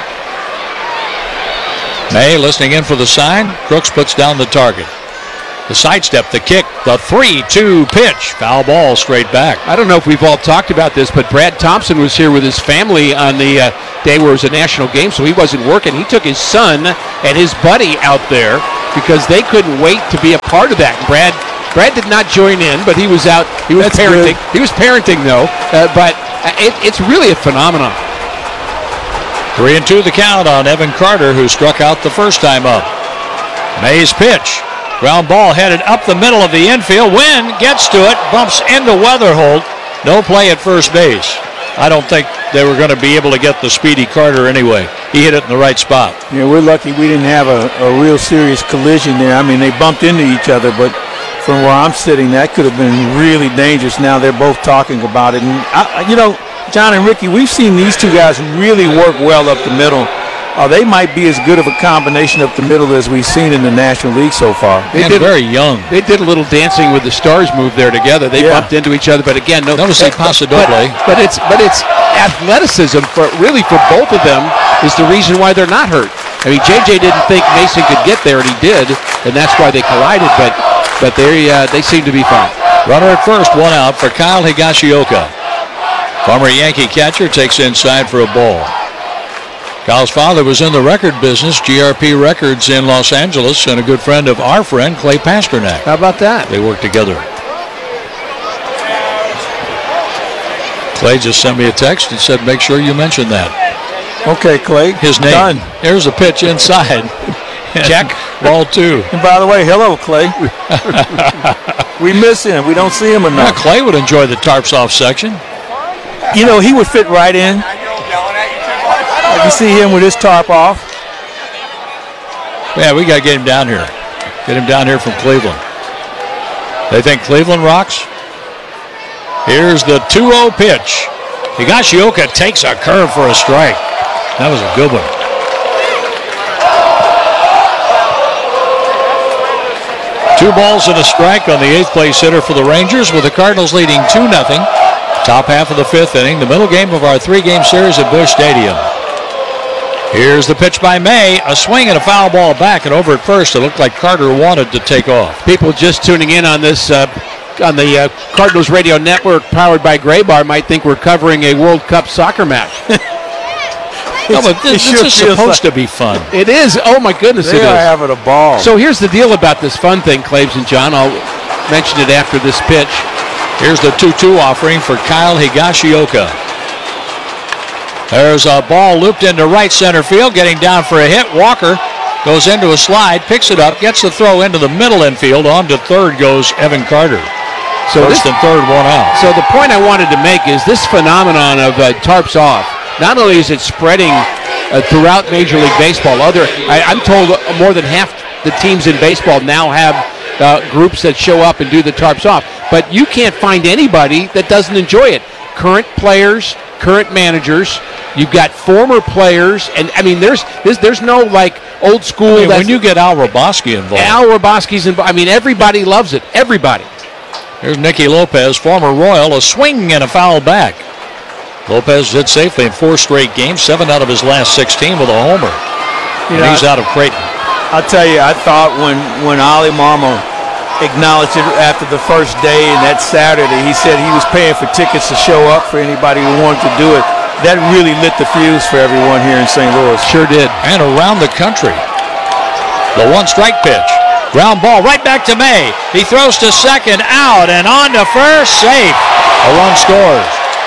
May listening in for the sign. Crooks puts down the target. The sidestep, the kick, the three two pitch. Foul ball straight back. I don't know if we've all talked about this, but Brad Thompson was here with his family on the uh, day where it was a national game, so he wasn't working. He took his son and his buddy out there because they couldn't wait to be a part of that. Brad Brad did not join in, but he was out. He was That's parenting. good. He was parenting, though. Uh, but it, it's really a phenomenon. Three and two the count on Evan Carter, who struck out the first time up. May's pitch. Ground ball headed up the middle of the infield. Wynn gets to it, bumps into Weatherholt. No play at first base. I don't think they were going to be able to get the speedy Carter anyway. He hit it in the right spot. Yeah, we're lucky we didn't have a, a real serious collision there. I mean, they bumped into each other, but from where I'm sitting, that could have been really dangerous. Now they're both talking about it. And, I, you know, John and Ricky, we've seen these two guys really work well up the middle. Uh, they might be as good of a combination up the middle as we've seen in the National League so far. They and did very young. They did a little dancing with the Stars move there together. They Yeah. bumped into each other, but again, no. Notice they but, pass a double. but, but it's but it's athleticism for really for both of them is the reason why they're not hurt. I mean, J J didn't think Mason could get there, and he did, and that's why they collided. But but they uh, they seem to be fine. Runner at first, one out for Kyle Higashioka. Former Yankee catcher takes inside for a ball. Kyle's father was in the record business, G R P Records in Los Angeles, and a good friend of our friend Clay Pasternak. How about that? They work together. Clay just sent me a text and said, make sure you mention that. Okay, Clay. His name. Done. There's a pitch inside. Check. Ball two. And by the way, hello, Clay. We miss him. We don't see him Now, enough. Clay would enjoy the tarps off section. You know, he would fit right in. You see him with his tarp off. Yeah, we got to get him down here. Get him down here from Cleveland. They think Cleveland rocks? Here's the two oh pitch. Higashioka takes a curve for a strike. That was a good one. Two balls and a strike on the eighth place hitter for the Rangers, with the Cardinals leading two nothing. Top half of the fifth inning, the middle game of our three-game series at Busch Stadium. Here's the pitch by May. A swing and a foul ball back, and over at first, it looked like Carter wanted to take off. People just tuning in on this uh, on the uh, Cardinals Radio Network, powered by Graybar, might think we're covering a World Cup soccer match. No, but this, It sure this is feels supposed like- to be fun. It is. Oh my goodness, They it are is. having a ball. So here's the deal about this fun thing, Claves and John. I'll mention it after this pitch. Here's the two two offering for Kyle Higashioka. There's a ball looped into right center field, getting down for a hit. Walker goes into a slide, picks it up, gets the throw into the middle infield. On to third goes Evan Carter. So First this- and third, one out. So the point I wanted to make is this phenomenon of uh, tarps off. Not only is it spreading uh, throughout Major League Baseball, other I, I'm told more than half the teams in baseball now have uh, groups that show up and do the tarps off. But you can't find anybody that doesn't enjoy it. Current players, current managers. You've got former players, and I mean, there's there's, there's no like old school. I mean, that's- when you get Al Roboski involved. Al Roboski's involved. I mean, everybody loves it. Everybody. Here's Nicky Lopez, former Royal, a swing and a foul back. Lopez did safely in four straight games, seven out of his last sixteen with a homer. You And know, he's out of Creighton. I'll tell you, I thought when, when Ali Marmol acknowledged it after the first day and that Saturday, he said he was paying for tickets to show up for anybody who wanted to do it. That really lit the fuse for everyone here in Saint Louis. Sure did. And around the country. The one strike pitch. Ground ball right back to May. He throws to second, out, and on to first, safe. A run scores.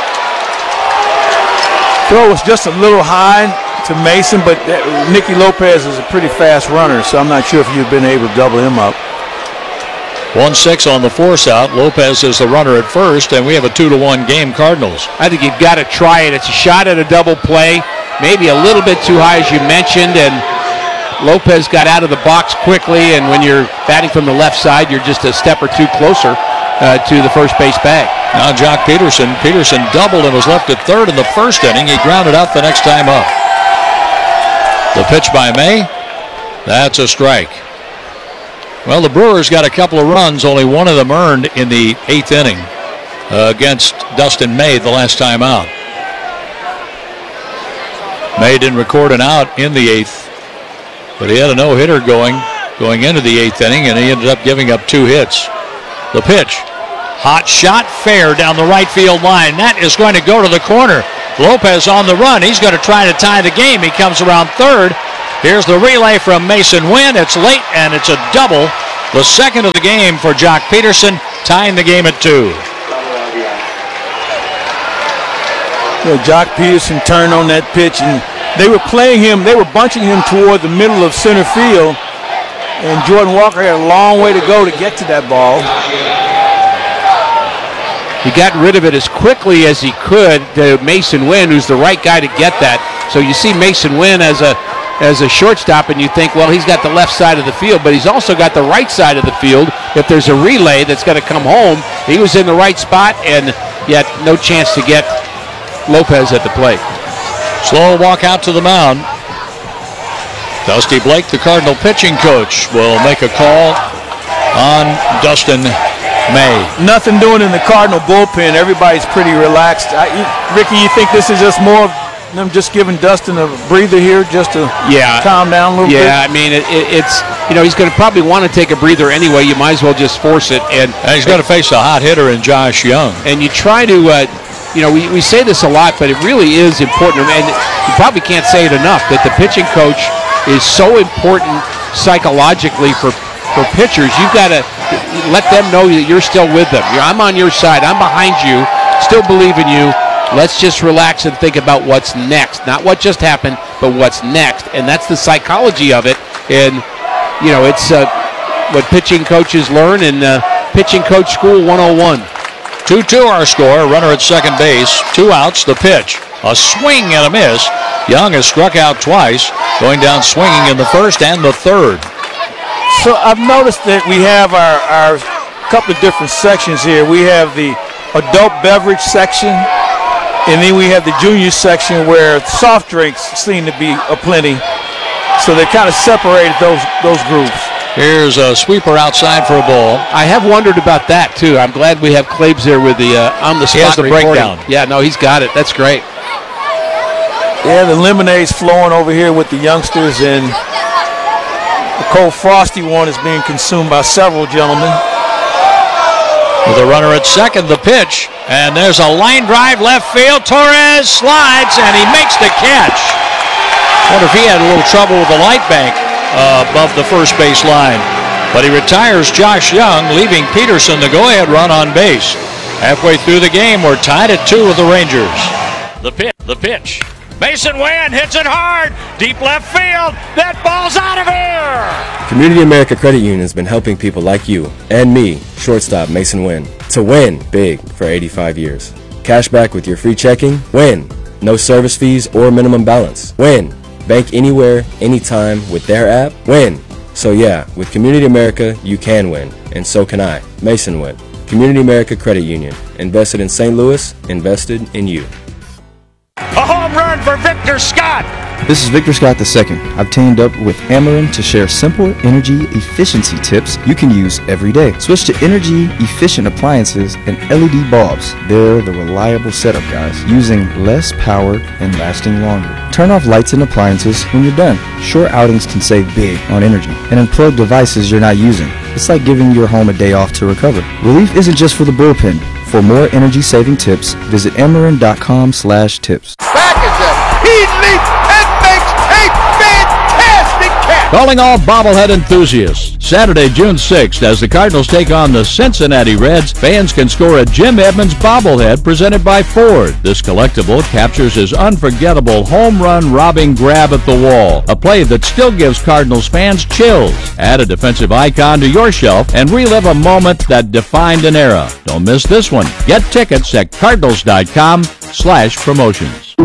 Throw was just a little high to Mason, but Nicky Lopez is a pretty fast runner, so I'm not sure if you've been able to double him up. one six on the force out. Lopez is the runner at first, and we have a two to one game Cardinals. I think you've got to try it. It's a shot at a double play, maybe a little bit too high, as you mentioned, and Lopez got out of the box quickly, and when you're batting from the left side, you're just a step or two closer uh, to the first base bag. Now Jock Peterson. Peterson doubled and was left at third in the first inning. He grounded out the next time up. The pitch by May. That's a strike. Well, the Brewers got a couple of runs, only one of them earned in the eighth inning. uh, against Dustin May the last time out. May didn't record an out in the eighth, but he had a no-hitter going, going into the eighth inning, and he ended up giving up two hits. The pitch. Hot shot, fair down the right field line. That is going to go to the corner. Lopez on the run. He's going to try to tie the game. He comes around third. Here's the relay from Mason Wynn. It's late, and it's a double. The second of the game for Jock Peterson, tying the game at two. You know, Jock Peterson turned on that pitch, and they were playing him. They were bunching him toward the middle of center field, and Jordan Walker had a long way to go to get to that ball. He got rid of it as quickly as he could to Mason Wynn, who's the right guy to get that. So you see Mason Wynn as a as a shortstop, and you think, well, he's got the left side of the field, but he's also got the right side of the field. If there's a relay that's going to come home, he was in the right spot, and yet no chance to get Lopez at the plate. Slow walk out to the mound. Dusty Blake, the Cardinal pitching coach, will make a call on Dustin May. Nothing doing in the Cardinal bullpen. Everybody's pretty relaxed. I, you, Ricky, you think this is just more of them just giving Dustin a breather here just to yeah. calm down a little yeah, bit? Yeah, I mean, it, it, it's, you know, he's going to probably want to take a breather anyway. You might as well just force it. And, and he's going to face a hot hitter in Josh Young. And you try to, uh, you know, we, we say this a lot, but it really is important. And you probably can't say it enough that the pitching coach is so important psychologically for For pitchers. You've got to let them know that you're still with them. You're, I'm on your side. I'm behind you. Still believe in you. Let's just relax and think about what's next. Not what just happened, but what's next. And that's the psychology of it. And, you know, it's uh, what pitching coaches learn in uh, Pitching Coach School one oh one. two two our score. Runner at second base. Two outs. The pitch. A swing and a miss. Young has struck out twice, going down swinging in the first and the third. So I've noticed that we have our, our couple of different sections here. We have the adult beverage section, and then we have the junior section where soft drinks seem to be aplenty. So they kind of separated those those groups. Here's a sweeper outside for a ball. I have wondered about that too. I'm glad we have Claves there with the uh, on the spot he has the reporting. breakdown. Yeah, no, he's got it. That's great. Yeah, the lemonade's flowing over here with the youngsters, and the cold frosty one is being consumed by several gentlemen. With a runner at second, the pitch, and there's a line drive left field. Torres slides, and he makes the catch. Wonder if he had a little trouble with the light bank uh, above the first base line. But he retires Josh Young, leaving Peterson the go-ahead run on base. Halfway through the game, we're tied at two with the Rangers. The pitch. The pitch. Mason Wynn hits it hard. Deep left field. That ball's out of here. Community America Credit Union has been helping people like you and me, shortstop Mason Wynn, to win big for eighty-five years. Cash back with your free checking. Win. No service fees or minimum balance. Win. Bank anywhere, anytime with their app. Win. So yeah, with Community America, you can win, and so can I, Mason Wynn. Community America Credit Union. Invested in Saint Louis, invested in you. A home run for Victor Scott. This is Victor Scott the second. I've teamed up with Ameren to share simple energy efficiency tips you can use every day. Switch to energy efficient appliances and L E D bulbs. They're the reliable setup, guys, using less power and lasting longer. Turn off lights and appliances when you're done. Short outings can save big on energy. And unplug devices you're not using. It's like giving your home a day off to recover. Relief isn't just for the bullpen. For more energy-saving tips, visit Ameren.com slash tips. Back is it. He leaps and makes a fantastic catch. Calling all bobblehead enthusiasts. Saturday, June sixth, as the Cardinals take on the Cincinnati Reds, fans can score a Jim Edmonds bobblehead presented by Ford. This collectible captures his unforgettable home run robbing grab at the wall, a play that still gives Cardinals fans chills. Add a defensive icon to your shelf and relive a moment that defined an era. Don't miss this one. Get tickets at cardinals.com slash promotions.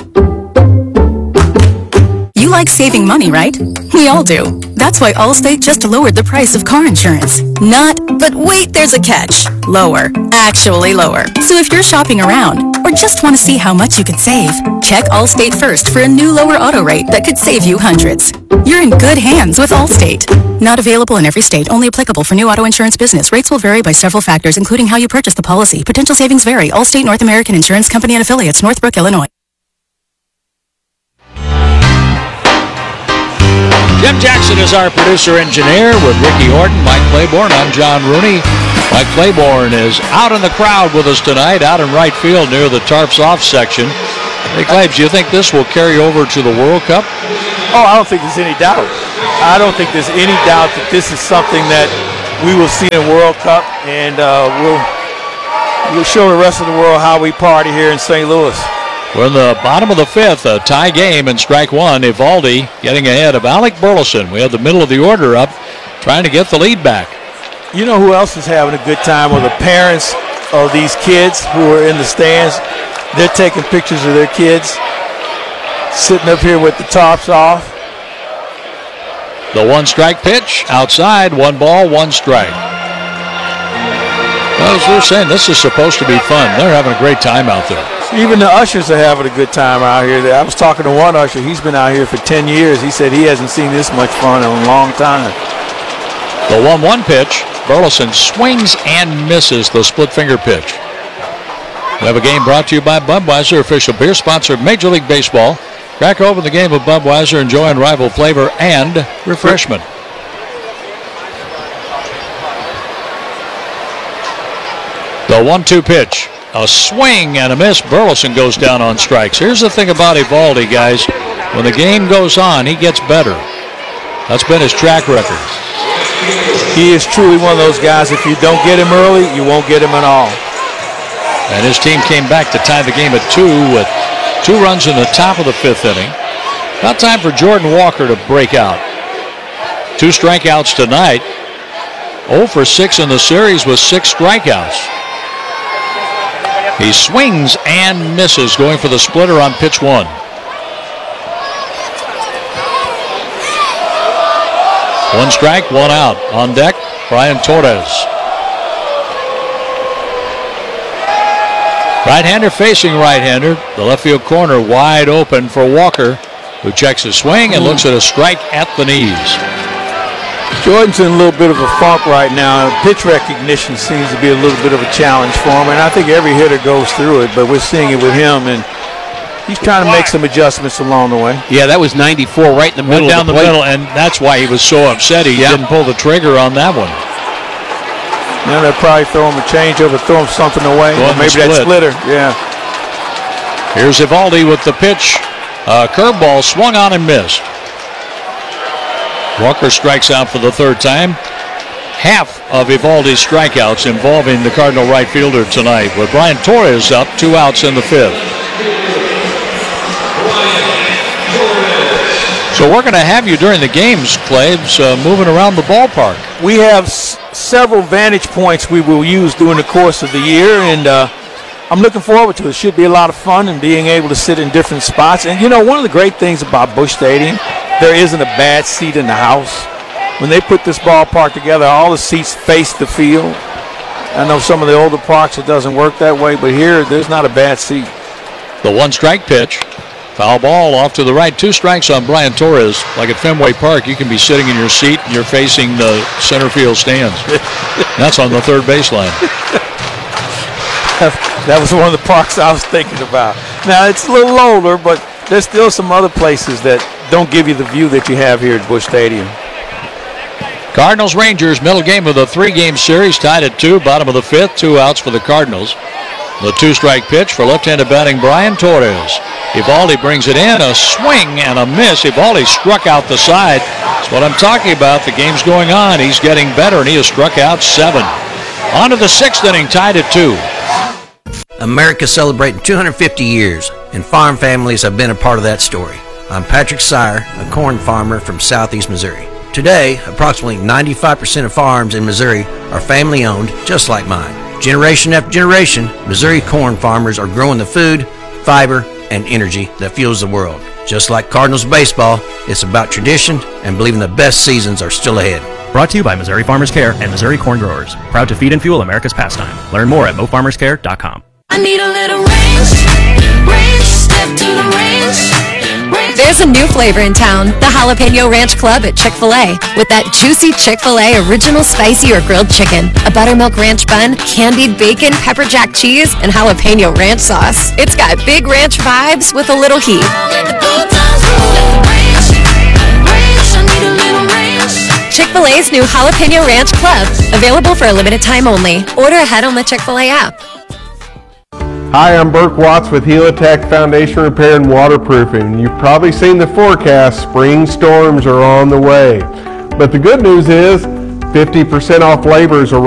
You like saving money, right? We all do. That's why Allstate just lowered the price of car insurance. Not, but wait, there's a catch. Lower. Actually lower. So if you're shopping around, or just want to see how much you could save, check Allstate first for a new lower auto rate that could save you hundreds. You're in good hands with Allstate. Not available in every state, only applicable for new auto insurance business. Rates will vary by several factors, including how you purchase the policy. Potential savings vary. Allstate North American Insurance Company and Affiliates, Northbrook, Illinois. Jim Jackson is our producer-engineer with Ricky Horton, Mike Claiborne. I'm John Rooney. Mike Claiborne is out in the crowd with us tonight, out in right field near the Tarps Off section. Hey, Claibs, do you think this will carry over to the World Cup? Oh, I don't think there's any doubt. I don't think there's any doubt that this is something that we will see in World Cup, and uh, we'll, we'll show the rest of the world how we party here in Saint Louis. We're in the bottom of the fifth, a tie game in strike one. Evaldi getting ahead of Alec Burleson. We have the middle of the order up, trying to get the lead back. You know who else is having a good time? Are the parents of these kids who are in the stands. They're taking pictures of their kids sitting up here with the tops off. The one strike pitch outside, one ball, one strike. Well, as we were saying, this is supposed to be fun. They're having a great time out there. Even the ushers are having a good time out here. I was talking to one usher. He's been out here for ten years. He said he hasn't seen this much fun in a long time. The one one pitch. Burleson swings and misses the split finger pitch. We have a game brought to you by Budweiser, official beer sponsor of Major League Baseball. Crack open the game of Budweiser, enjoying rival flavor and refreshment. The one two pitch. A swing and a miss. Burleson goes down on strikes. Here's the thing about Evaldi, guys. When the game goes on, he gets better. That's been his track record. He is truly one of those guys, if you don't get him early, you won't get him at all. And his team came back to tie the game at two with two runs in the top of the fifth inning. About time for Jordan Walker to break out. Two strikeouts tonight. oh for six in the series with six strikeouts. He swings and misses, going for the splitter on pitch one. One strike, one out. On deck, Brian Torres. Right-hander facing right-hander. The left field corner wide open for Walker, who checks his swing and looks at a strike at the knees. Jordan's in a little bit of a funk right now. Pitch recognition seems to be a little bit of a challenge for him, and I think every hitter goes through it, but we're seeing it with him, and he's trying to make some adjustments along the way. Yeah, that was ninety-four right in the middle. Went down of the, the plate. middle, and that's why he was so upset he yeah. didn't pull the trigger on that one. Now they'll probably throw him a changeover, throw him something away. Or maybe that splitter, yeah. Here's Evaldi with the pitch. Uh, curveball swung on and missed. Walker strikes out for the third time. Half of Evaldi's strikeouts involving the Cardinal right fielder tonight, with Brian Torres up, two outs in the fifth. So we're going to have you during the games, Claves, uh, moving around the ballpark. We have s- several vantage points we will use during the course of the year, and uh, I'm looking forward to it. It should be a lot of fun and being able to sit in different spots. And, you know, one of the great things about Busch Stadium, there isn't a bad seat in the house. When they put this ballpark together, all the seats face the field. I know some of the older parks, it doesn't work that way, but here, there's not a bad seat. The one-strike pitch. Foul ball off to the right. Two strikes on Brian Torres. Like at Fenway Park, you can be sitting in your seat and you're facing the center field stands. That's on the third baseline. That was one of the parks I was thinking about. Now, it's a little older, but there's still some other places that don't give you the view that you have here at Busch Stadium. Cardinals Rangers, middle game of the three-game series, tied at two, bottom of the fifth, two outs for the Cardinals. The two-strike pitch for left-handed batting Brian Torres. Evaldi brings it in, a swing and a miss. Evaldi struck out the side. That's what I'm talking about. The game's going on. He's getting better, and he has struck out seven. On to the sixth inning, tied at two. America's celebrating two hundred fifty years, and farm families have been a part of that story. I'm Patrick Sire, a corn farmer from southeast Missouri. Today, approximately ninety-five percent of farms in Missouri are family-owned, just like mine. Generation after generation, Missouri corn farmers are growing the food, fiber, and energy that fuels the world. Just like Cardinals baseball, it's about tradition and believing the best seasons are still ahead. Brought to you by Missouri Farmers Care and Missouri Corn Growers. Proud to feed and fuel America's pastime. Learn more at mo farmers care dot com. I need a little rain. There's a new flavor in town, the Jalapeno Ranch Club at Chick-fil-A. With that juicy Chick-fil-A original spicy or grilled chicken, a buttermilk ranch bun, candied bacon, pepper jack cheese, and jalapeno ranch sauce. It's got big ranch vibes with a little heat. Chick-fil-A's new Jalapeno Ranch Club. Available for a limited time only. Order ahead on the Chick-fil-A app. Hi, I'm Burke Watts with Helitech Foundation Repair and Waterproofing. You've probably seen the forecast. Spring storms are on the way. But the good news is fifty percent off labor is